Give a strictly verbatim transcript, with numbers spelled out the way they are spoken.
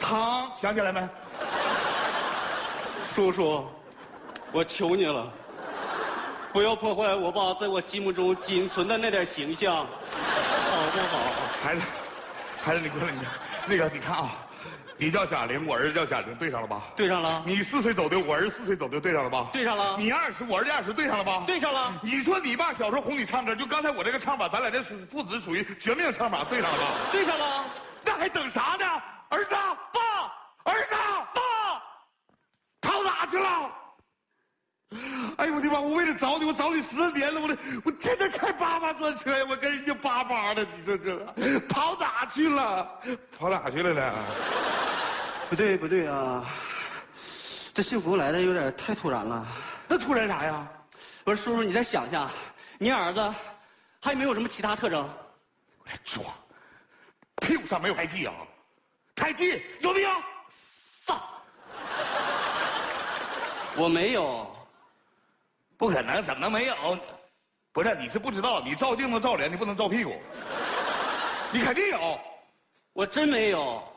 汤想起来没？ 叔叔，我求你了，不要破坏我爸在我心目中仅存的那点形象，好不好？ 孩子，孩子，你过来，你那个，你看啊，你叫贾玲，我儿子叫贾玲，对上了吧？ 对上了。 你四岁走丢，我儿子四岁走丢，对上了吧？ 对上了。 你二十，我儿子二十，对上了吧？ 对上了。 你说你爸小时候哄你唱歌，就刚才我这个唱法，咱俩这属父子属于绝命唱法，对上了吧？ 对上了。 那还等啥呢？儿子， 爸， 儿子， 爸， 跑哪去了？哎呦我的妈！我为了找你，我找你十年了，我我天天开八八专车呀，我跟人家叭叭的，你说这跑哪去了？跑哪去了呢？ 不对不对啊，这幸福来的有点太突然了。 那突然啥呀？ 不是叔叔，你再想想，你儿子还没有什么其他特征？ 我来装，屁股上没有胎记啊？胎记有没有？操！ 我没有。 不可能，怎么能没有？不是，你是不知道，你照镜子照脸，你不能照屁股。你肯定有。 我真没有。